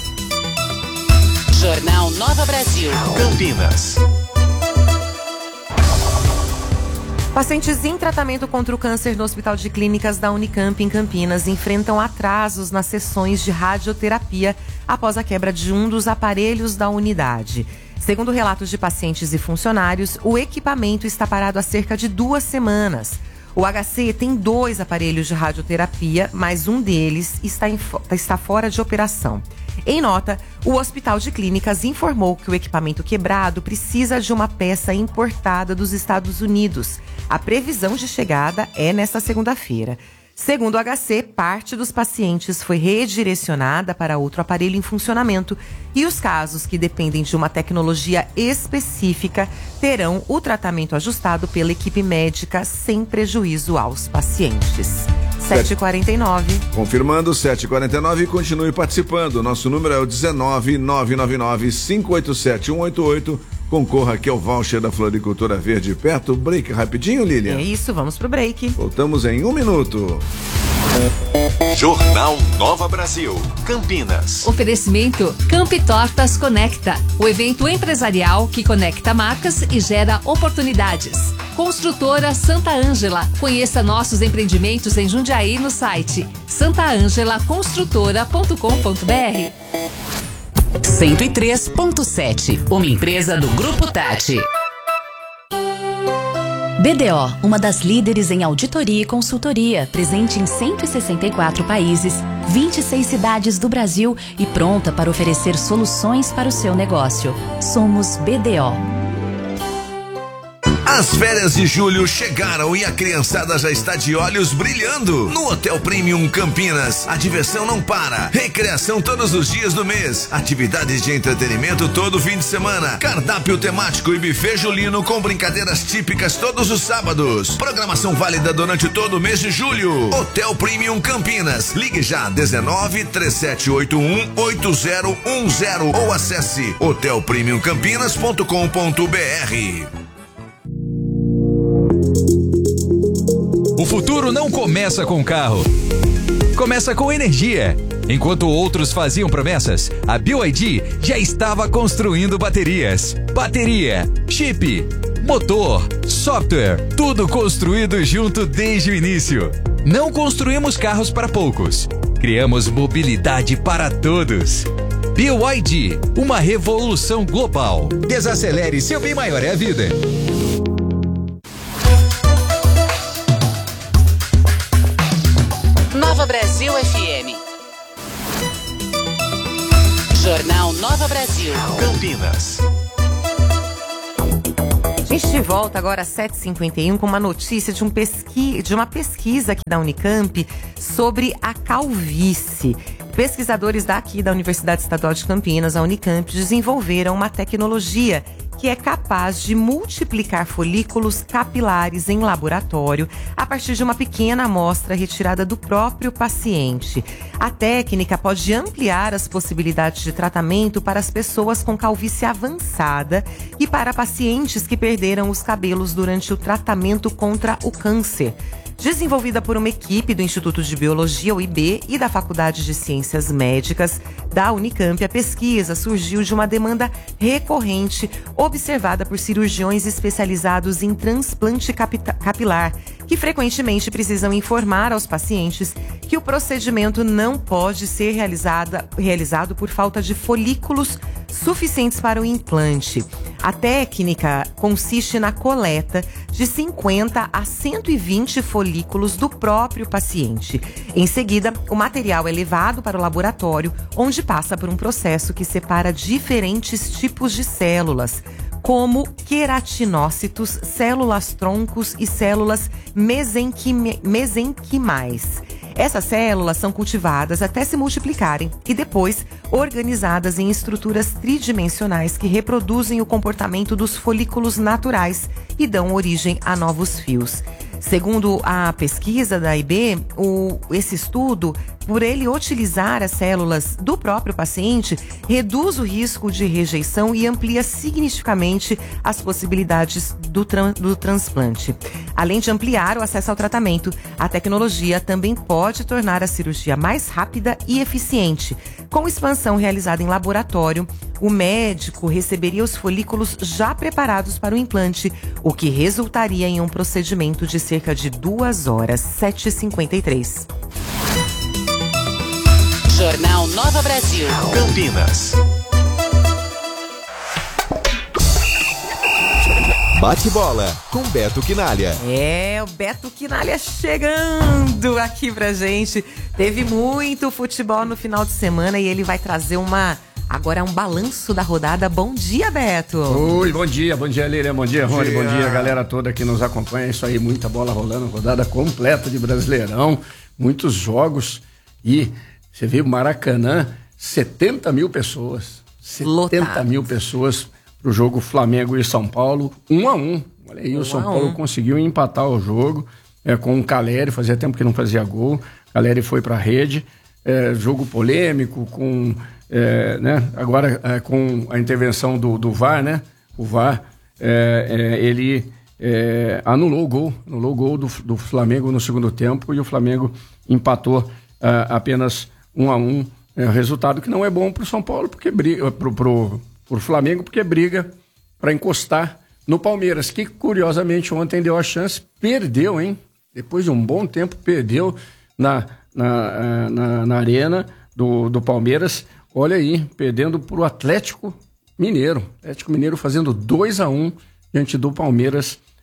Jornal Nova Brasil. Campinas. Pacientes em tratamento contra o câncer no Hospital de Clínicas da Unicamp em Campinas enfrentam atrasos nas sessões de radioterapia após a quebra de um dos aparelhos da unidade. Segundo relatos de pacientes e funcionários, o equipamento está parado há cerca de duas semanas. O H C tem dois aparelhos de radioterapia, mas um deles está, em, está fora de operação. Em nota, o Hospital de Clínicas informou que o equipamento quebrado precisa de uma peça importada dos Estados Unidos. A previsão de chegada é nesta segunda-feira. Segundo o H C, parte dos pacientes foi redirecionada para outro aparelho em funcionamento e os casos que dependem de uma tecnologia específica terão o tratamento ajustado pela equipe médica sem prejuízo aos pacientes. sete e quarenta e nove. Confirmando, sete e quarenta e nove, continue participando. Nosso número é o dezenove, nove nove nove, cinco oito sete, um oito oito. Concorra aqui ao voucher da Floricultura Verde perto. Break rapidinho, Lilian? É isso, vamos pro break. Voltamos em um minuto. Jornal Nova Brasil, Campinas. Oferecimento Camp Tortas Conecta, o evento empresarial que conecta marcas e gera oportunidades. Construtora Santa Ângela, conheça nossos empreendimentos em Jundiaí no site santa angela construtora ponto com ponto br. cento e três ponto sete, uma empresa do Grupo Tati. B D O, uma das líderes em auditoria e consultoria, presente em cento e sessenta e quatro países, vinte e seis cidades do Brasil e pronta para oferecer soluções para o seu negócio. Somos B D O. As férias de julho chegaram e a criançada já está de olhos brilhando. No Hotel Premium Campinas, a diversão não para. Recreação todos os dias do mês. Atividades de entretenimento todo fim de semana. Cardápio temático e buffet julino com brincadeiras típicas todos os sábados. Programação válida durante todo o mês de julho. Hotel Premium Campinas. Ligue já dezenove, três sete oito um, oito zero um zero ou acesse hotel premium campinas ponto com ponto b r. O futuro não começa com carro, começa com energia. Enquanto outros faziam promessas, a B Y D já estava construindo baterias. Bateria, chip, motor, software, tudo construído junto desde o início. Não construímos carros para poucos, criamos mobilidade para todos. B Y D, uma revolução global. Desacelere, seu bem maior é a vida. Nova Brasil F M. Jornal Nova Brasil. Campinas. A gente volta agora às sete e cinquenta e um com uma notícia de, um pesqui... de uma pesquisa aqui da Unicamp sobre a calvície. Pesquisadores daqui da Universidade Estadual de Campinas, a Unicamp, desenvolveram uma tecnologia que é capaz de multiplicar folículos capilares em laboratório a partir de uma pequena amostra retirada do próprio paciente. A técnica pode ampliar as possibilidades de tratamento para as pessoas com calvície avançada e para pacientes que perderam os cabelos durante o tratamento contra o câncer. Desenvolvida por uma equipe do Instituto de Biologia, o I B, e da Faculdade de Ciências Médicas da Unicamp, a pesquisa surgiu de uma demanda recorrente observada por cirurgiões especializados em transplante capilar, que frequentemente precisam informar aos pacientes que o procedimento não pode ser realizada, realizado por falta de folículos suficientes para o implante. A técnica consiste na coleta de cinquenta a cento e vinte folículos do próprio paciente. Em seguida, o material é levado para o laboratório, onde passa por um processo que separa diferentes tipos de células, como queratinócitos, células-troncos e células mesenquim- mesenquimais. Essas células são cultivadas até se multiplicarem e depois organizadas em estruturas tridimensionais que reproduzem o comportamento dos folículos naturais e dão origem a novos fios. Segundo a pesquisa da I B, o, esse estudo, por ele utilizar as células do próprio paciente, reduz o risco de rejeição e amplia significativamente as possibilidades do, tran, do transplante. Além de ampliar o acesso ao tratamento, a tecnologia também pode tornar a cirurgia mais rápida e eficiente. Com expansão realizada em laboratório, o médico receberia os folículos já preparados para o implante, o que resultaria em um procedimento de cerca de duas horas. sete e cinquenta e três. Jornal Nova Brasil. Campinas. Bate bola com Beto Quinalha. É, o Beto Quinalha chegando aqui pra gente. Teve muito futebol no final de semana e ele vai trazer uma... Agora um balanço da rodada. Bom dia, Beto. Oi, bom dia, bom dia, Lília, bom dia, Rony, bom dia. bom dia, galera toda que nos acompanha. Isso aí, muita bola rolando, rodada completa de Brasileirão, muitos jogos e você viu Maracanã, setenta mil pessoas, setenta mil pessoas pro jogo Flamengo e São Paulo, um a um. Olha aí, um o São Paulo um. conseguiu empatar o jogo é, com o Caleri, fazia tempo que não fazia gol, Caleri foi pra rede, é, jogo polêmico com... É, né? Agora é, com a intervenção do, do V A R, né? O V A R, é, é, ele é, anulou o gol, anulou o gol do, do Flamengo no segundo tempo e o Flamengo empatou é, apenas um a um. É, resultado que não é bom para o São Paulo, porque briga, pro, pro, pro Flamengo, porque briga para encostar no Palmeiras, que curiosamente ontem deu a chance, perdeu, hein? Depois de um bom tempo, perdeu na, na, na, na arena do, do Palmeiras. Olha aí, perdendo para o Atlético Mineiro. Atlético Mineiro fazendo dois a um diante do Palmeiras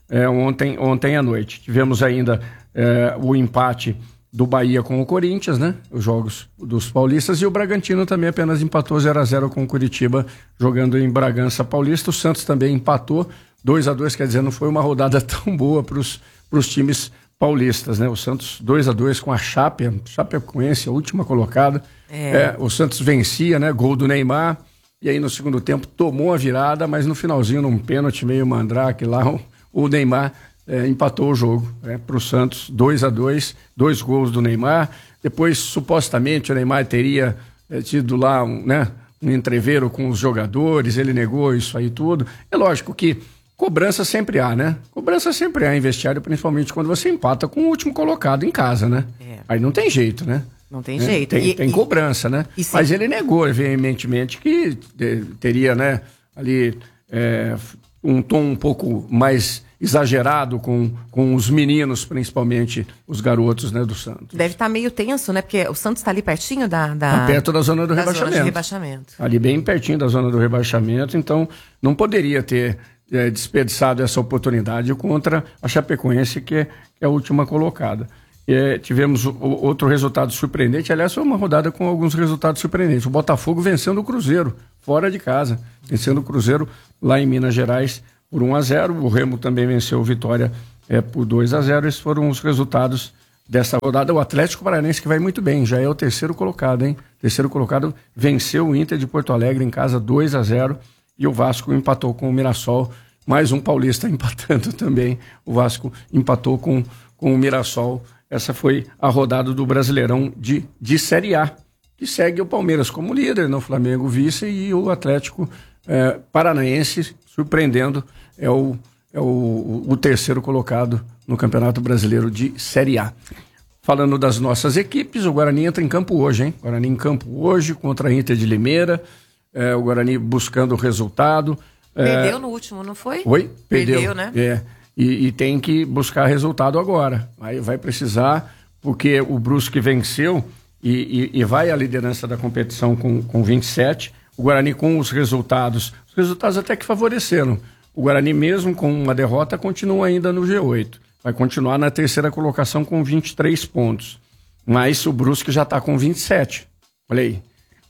é, ontem, ontem à noite. Tivemos ainda é, o empate do Bahia com o Corinthians, né? Os jogos dos paulistas, e o Bragantino também apenas empatou zero a zero com o Curitiba, jogando em Bragança Paulista. O Santos também empatou dois a dois, quer dizer, não foi uma rodada tão boa para os times paulistas, né? O Santos dois a dois com a Chape, Chapecoense, a última colocada. É. É, o Santos vencia, né? Gol do Neymar, e aí no segundo tempo tomou a virada, mas no finalzinho, num pênalti meio mandrake lá, o, o Neymar É, empatou o jogo, né, para o Santos, dois a dois, dois gols do Neymar. Depois, supostamente, o Neymar teria é, tido lá um, né, um entreveiro com os jogadores, ele negou isso aí tudo. É lógico que cobrança sempre há, né? Cobrança sempre há em vestiário, principalmente quando você empata com o último colocado em casa, né? É. Aí não tem jeito, né? Não tem é, jeito. Tem, e, tem e, cobrança, né? E Mas ele negou veementemente que de, teria, né, ali é, um tom um pouco mais exagerado com, com os meninos, principalmente os garotos, né, do Santos. Deve estar meio tenso, né? Porque o Santos está ali pertinho da... da... Tá perto da zona do da rebaixamento. Zona de rebaixamento. Ali bem pertinho da zona do rebaixamento, então não poderia ter é, desperdiçado essa oportunidade contra a Chapecoense, que é, que é a última colocada. É, tivemos o, outro resultado surpreendente, aliás, foi uma rodada com alguns resultados surpreendentes. O Botafogo vencendo o Cruzeiro, fora de casa, vencendo o Cruzeiro lá em Minas Gerais, por um a zero, o Remo também venceu o Vitória é, por dois a zero, esses foram os resultados dessa rodada. O Atlético Paranaense, que vai muito bem, já é o terceiro colocado, hein? Terceiro colocado, venceu o Inter de Porto Alegre em casa dois a zero, e o Vasco empatou com o Mirassol, mais um paulista empatando também, o Vasco empatou com, com o Mirassol. Essa foi a rodada do Brasileirão de, de Série A, que segue o Palmeiras como líder, no Flamengo vice, e o Atlético é, Paranaense surpreendendo, é o, é o, o terceiro colocado no Campeonato Brasileiro de Série A. Falando das nossas equipes, o Guarani entra em campo hoje, hein? Guarani em campo hoje contra a Inter de Limeira, é, o Guarani buscando o resultado. Perdeu é... no último, não foi? Oi? Perdeu, Perdeu, né? É, e, e tem que buscar resultado agora. Aí vai precisar, porque o Brusque venceu e, e, e vai à liderança da competição com, com vinte e sete. O Guarani com os resultados, os resultados até que favoreceram. O Guarani, mesmo com uma derrota, continua ainda no G oito. Vai continuar na terceira colocação com vinte e três pontos. Mas o Brusque já está com vinte e sete. Olha aí.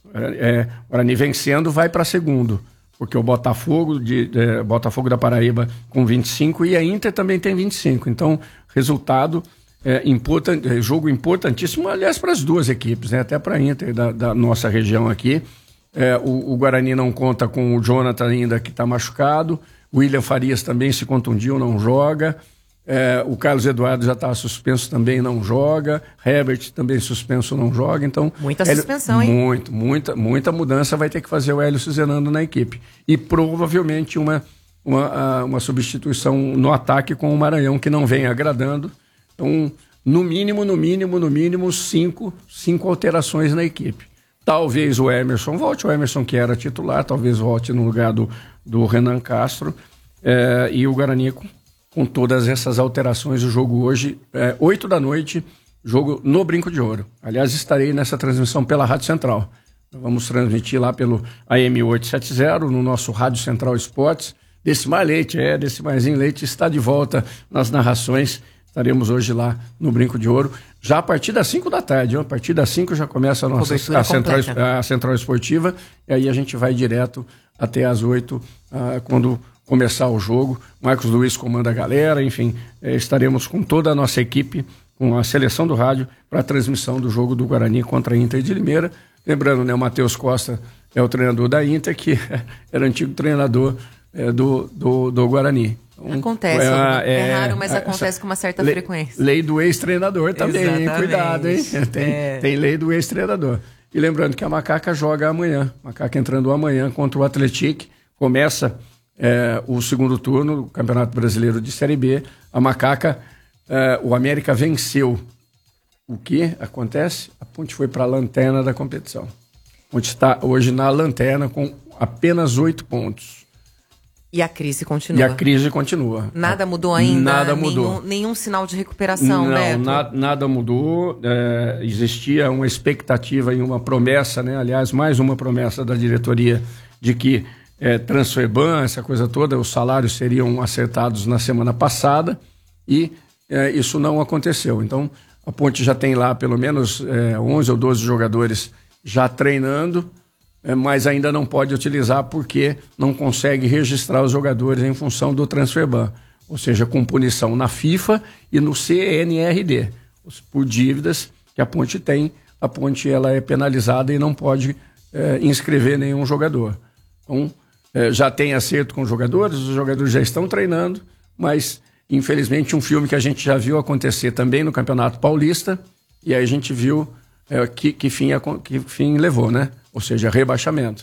É, o Guarani vencendo vai para segundo. Porque o Botafogo, de, de, Botafogo da Paraíba com vinte e cinco e a Inter também tem vinte e cinco. Então, resultado é, important, é, jogo importantíssimo, aliás, para as duas equipes, né? Até para a Inter da, da nossa região aqui. É, o, o Guarani não conta com o Jonathan ainda, que está machucado. O William Farias também se contundiu, não joga. É, o Carlos Eduardo já está suspenso, também não joga. Herbert também suspenso, não joga. Então, muita Hélio, suspensão, hein? Muito, muita, muita mudança vai ter que fazer o Hélio Cizenando na equipe. E provavelmente uma, uma, uma substituição no ataque com o Maranhão, que não vem agradando. Então, no mínimo, no mínimo, no mínimo, cinco, cinco alterações na equipe. Talvez o Emerson volte, o Emerson que era titular, talvez volte no lugar do, do Renan Castro, é, e o Guarani com, com todas essas alterações. O jogo hoje, é, oito da noite, jogo no Brinco de Ouro. Aliás, estarei nessa transmissão pela Rádio Central. Vamos transmitir lá pelo A M oitocentos e setenta, no nosso Rádio Central Esportes. Decimar Leite, é, Decimarzinho Leite está de volta nas narrações. Estaremos hoje lá no Brinco de Ouro, já a partir das cinco da tarde. A partir das cinco já começa a nossa a central, a central esportiva, e aí a gente vai direto até às oito, uh, quando começar o jogo. Marcos Luiz comanda a galera, enfim, eh, estaremos com toda a nossa equipe, com a seleção do rádio, para a transmissão do jogo do Guarani contra a Inter de Limeira. Lembrando, né, o Matheus Costa é o treinador da Inter, que era antigo treinador eh, do, do, do Guarani. Acontece, é, é, é raro, mas acontece essa, com uma certa lei, frequência. Lei do ex-treinador também, hein? Cuidado, hein? Tem, é. tem lei do ex-treinador. E lembrando que a Macaca joga amanhã. Macaca entrando amanhã contra o Atlético. Começa é, o segundo turno do Campeonato Brasileiro de Série B. A Macaca, é, o América venceu. O que acontece? A Ponte foi para a lanterna da competição. A Ponte está hoje na lanterna com apenas oito pontos. E a crise continua. E a crise continua. Nada mudou ainda? Nada mudou. Nenhum, nenhum sinal de recuperação, né? Não, na, nada mudou. É, existia uma expectativa e uma promessa, né? Aliás, mais uma promessa da diretoria de que é, Transferban, essa coisa toda, os salários seriam acertados na semana passada e é, isso não aconteceu. Então, a Ponte já tem lá pelo menos é, onze ou doze jogadores já treinando, é, mas ainda não pode utilizar porque não consegue registrar os jogadores em função do Transferban, ou seja, com punição na FIFA e no C N R D, por dívidas que a Ponte tem. A Ponte ela é penalizada e não pode é, inscrever nenhum jogador. Então, é, já tem acerto com os jogadores, os jogadores já estão treinando, mas infelizmente um filme que a gente já viu acontecer também no Campeonato Paulista, e aí a gente viu é, que, que, fim, que fim levou, né? Ou seja, rebaixamento.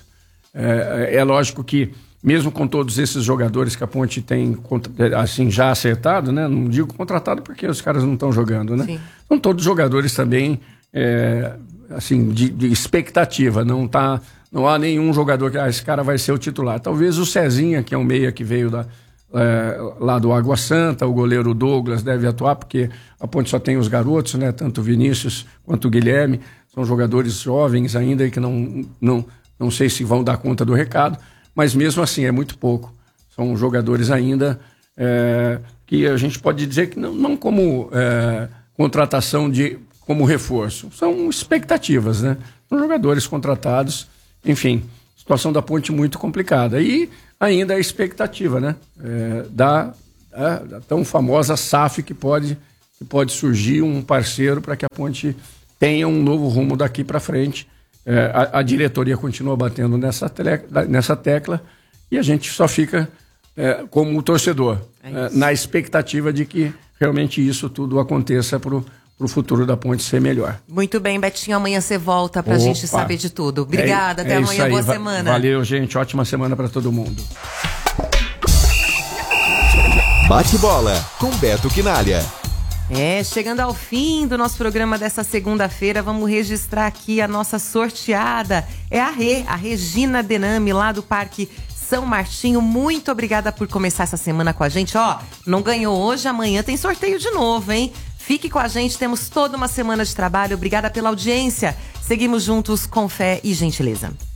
É, é lógico que mesmo com todos esses jogadores que a Ponte tem assim, já acertado, né? Não digo contratado porque os caras não estão jogando, né? Sim. São todos jogadores também é, assim, de, de expectativa. Não, tá, não há nenhum jogador que ah, esse cara vai ser o titular. Talvez o Cezinha, que é um meia que veio da, é, lá do Água Santa, o goleiro Douglas deve atuar, porque a Ponte só tem os garotos, né? Tanto o Vinícius quanto o Guilherme. São jogadores jovens ainda e que não, não, não sei se vão dar conta do recado. Mas mesmo assim é muito pouco. São jogadores ainda é, que a gente pode dizer que não, não como é, contratação de, como reforço. São expectativas, né? São jogadores contratados. Enfim, situação da Ponte muito complicada. E ainda a expectativa, né? É, da, da, da tão famosa S A F que pode, que pode surgir um parceiro para que a Ponte tenha um novo rumo daqui para frente. É, a, a diretoria continua batendo nessa, tele, nessa tecla e a gente só fica é, como torcedor, é é, na expectativa de que realmente isso tudo aconteça para o futuro da Ponte ser melhor. Muito bem, Betinho, amanhã você volta para a gente saber de tudo. Obrigada, é, até é amanhã, aí. Boa Va- semana. Valeu, gente, ótima semana para todo mundo. Bate bola com Beto Quinalha. É, chegando ao fim do nosso programa dessa segunda-feira, vamos registrar aqui a nossa sorteada. É a Rê, a Regina Denami, lá do Parque São Martinho. Muito obrigada por começar essa semana com a gente. Ó, não ganhou hoje, amanhã tem sorteio de novo, hein? Fique com a gente, temos toda uma semana de trabalho. Obrigada pela audiência. Seguimos juntos com fé e gentileza.